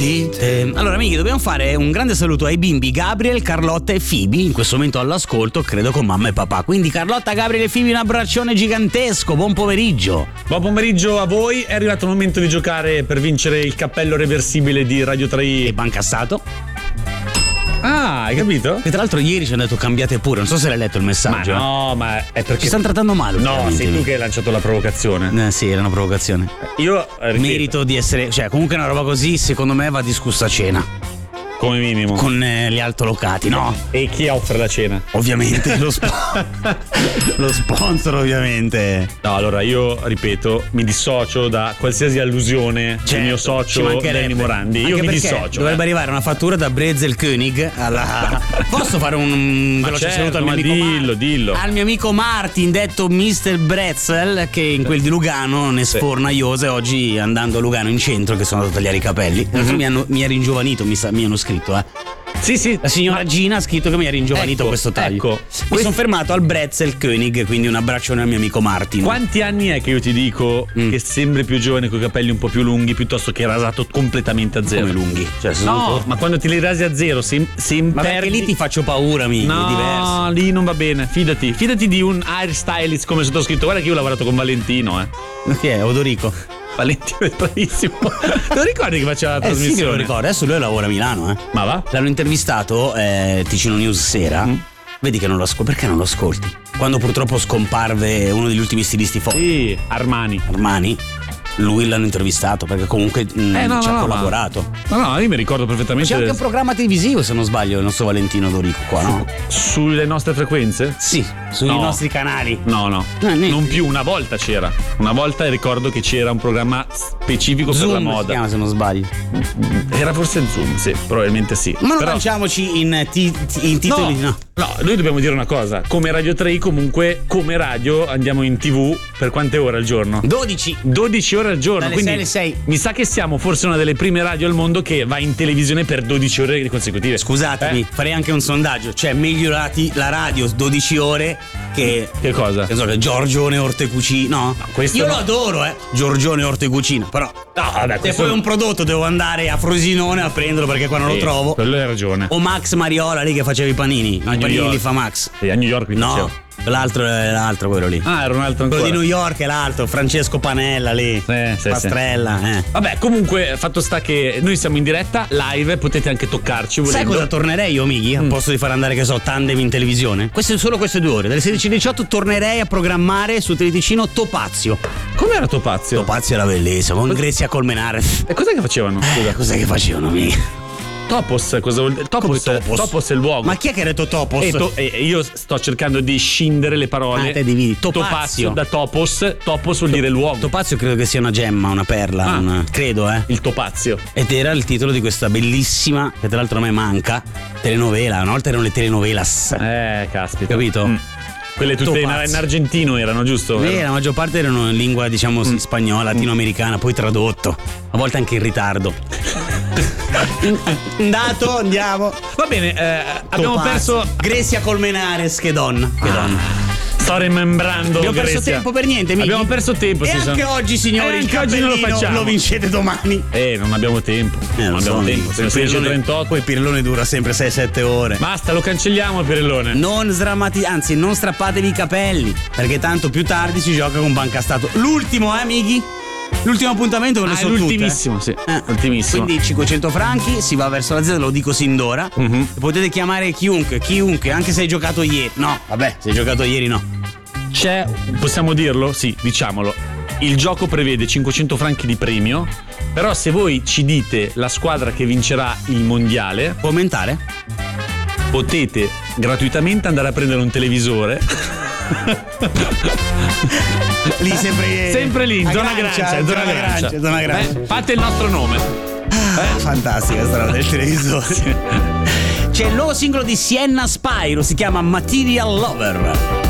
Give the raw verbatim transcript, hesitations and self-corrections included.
Senti, eh, allora amici, dobbiamo fare un grande saluto ai bimbi Gabriel, Carlotta e Phoebe, in questo momento all'ascolto, credo con mamma e papà. Quindi Carlotta, Gabriel e Phoebe, un abbraccione gigantesco, buon pomeriggio. Buon pomeriggio a voi, è arrivato il momento di giocare per vincere il cappello reversibile di Radio tre E Bancassato. Ah, hai capito? E tra l'altro ieri ci hanno detto cambiate pure, non so se l'hai letto il messaggio. Ma no, ma è perché ci stanno trattando male. No, sei tu che hai lanciato la provocazione. Eh sì, era una provocazione. Io ripeto, merito di essere, cioè comunque una roba così secondo me va discussa a cena. come minimo. Con eh, gli altolocati, no? E chi offre la cena? Ovviamente lo, sp- lo sponsor, ovviamente. No, allora io ripeto, mi dissocio da qualsiasi allusione Certo, del mio ci socio mancherebbe. Danny Morandi. Io Anche mi perché dissocio. dovrebbe eh. arrivare una fattura da Brezel König alla... Posso fare un Ma veloce certo, saluto al mio ma amico dillo, Martin? dillo. Al mio amico Martin, detto mister Brezel, che in quel di Lugano ne sforna iosa, e oggi andando a Lugano in centro, che sono andato a tagliare i capelli, Mm-hmm. mi, hanno, mi ha ringiovanito, mi, sa, mi hanno scritto, eh. Sì, sì. La signora Gina ha scritto che mi ha ringiovanito Ecco, questo taglio. ecco. Mi Quest- sono fermato al Brezel König, quindi un abbraccione al mio amico Martin. Quanti anni è che io ti dico Mm. che sembri più giovane con i capelli un po' più lunghi piuttosto che rasato completamente a zero? Come lunghi? Cioè, sono No, ancora- ma quando ti li rasi a zero, se, se Ma perché imperdi... lì ti faccio paura, mi No, è diverso. lì non va bene, fidati. Fidati di un hairstylist come sottoscritto. Guarda che io ho lavorato con Valentino, eh. Chi è? Odorico? Valentino è bravissimo. Te lo ricordi che faceva la Eh sì, trasmissione? che lo ricordo. Adesso lui lavora a Milano, eh. Ma va? L'hanno intervistato, eh, Ticino News Sera. Mm. Vedi che non lo ascolti. Perché non lo ascolti? Quando purtroppo scomparve uno degli ultimi stilisti forti, Sì, Armani. Armani, lui l'hanno intervistato perché comunque mh, Eh, no, ci no, ha no, collaborato. No, no, io mi ricordo perfettamente. C'è anche un programma televisivo, se non sbaglio, il nostro Valentino Dorico qua, no? Sulle nostre frequenze? Sì, sui No. nostri canali. No, no. Eh, niente. Non più, una volta c'era. Una volta ricordo che c'era un programma specifico Zoom per la si moda. chiama, se non sbaglio. Era forse Zoom, sì, probabilmente sì. Ma non Però- lanciamoci in, ti- ti- in titoli, no. No, noi dobbiamo dire una cosa. Come Radio tre, comunque, come radio andiamo in tivù per quante ore al giorno? dodici. dodici ore al giorno. Dalle quindi sei alle sei. mi sa che siamo forse una delle prime radio al mondo che va in televisione per dodici ore consecutive. Scusatemi, Eh? farei anche un sondaggio. Cioè, migliorati la radio dodici ore che... Che cosa? Che so, che Giorgione Ortecucina. No, questo io no. lo adoro, eh. Giorgione Ortecucina. Però No, vabbè, se questo poi un prodotto devo andare a Frosinone a prenderlo perché qua non lo Sì, trovo. quello hai ragione. O Max Mariola lì che faceva i panini. No, i New panini York. li fa Max. Sì, a New York mi No, piaceva. l'altro è l'altro, quello lì. Ah, era un altro ancora. Quello di New York è l'altro, Francesco Panella lì. Sì, sì, Pastrella, eh. Vabbè, comunque, fatto sta che noi siamo in diretta live, potete anche toccarci volendo. Sai cosa tornerei io, Mighi? Al posto di far andare, che so, Tandem in televisione? Queste solo queste due ore. Dalle sedici alle diciotto tornerei a programmare su Teleticino Topazio. Com'era Topazio? Topazio era bellissimo, con Grezia Colmenare. E cos'è che facevano? Scusa. Eh, cos'è che facevano, Mighi? Topos, cosa vuol dire? Topos, Come Topos? Topos è il luogo. Ma chi è che ha detto Topos? E, to- e io sto cercando di scindere le parole. Ah, te dividi. Topazio Topazio. da Topos. Topos vuol dire luogo. Topazio credo che sia una gemma, una perla, Ah. una- credo, eh. Il Topazio. Ed era il titolo di questa bellissima, che tra l'altro a me manca, telenovela. Una volta erano le telenovelas. Eh, caspita. Capito? Mm. Quelle tutte in, Topazio. in argentino erano, giusto? Eh, la maggior parte erano in lingua, diciamo, sì, spagnola, latinoamericana, poi tradotto, a volte anche in ritardo. Andato, andiamo. Va bene, eh, abbiamo Topazio. perso. Grecia Colmenares, che donna. Che donna. Sto rimembrando. Abbiamo perso Grezia. tempo per niente, Miki. Abbiamo perso tempo, E si anche sa. oggi, signori, E il anche oggi non lo cappellino facciamo. lo vincete domani. Eh, non abbiamo tempo. Eh, non lo abbiamo so, tempo. Miki. Sono sedici e trentotto. Poi il pirellone dura sempre sei sette ore. Basta, lo cancelliamo il pirellone. Non sdrammati, anzi, non strappatevi i capelli, perché tanto più tardi si gioca con Bancastato. L'ultimo, eh, Miki? L'ultimo appuntamento con le Ah, è so tutte, l'ultimissimo, sì. eh. Ultimissimo. Quindi cinquecento franchi, si va verso la Z, lo dico sin d'ora. Mhm. Potete chiamare chiunque, chiunque, anche se hai giocato ieri. No, vabbè, se hai giocato ieri no. C'è, possiamo dirlo? Sì, diciamolo. Il gioco prevede cinquecento franchi di premio. Però se voi ci dite la squadra che vincerà il mondiale, Può aumentare? potete gratuitamente andare a prendere un televisore. Lì sempre Sempre lì, in a zona Grancia, Grancia, in zona Grancia. zona Grancia. Beh, fate il nostro nome. Ah, fantastica sta roba del televisore. C'è il nuovo singolo di Sienna Spyro, si chiama Material Lover.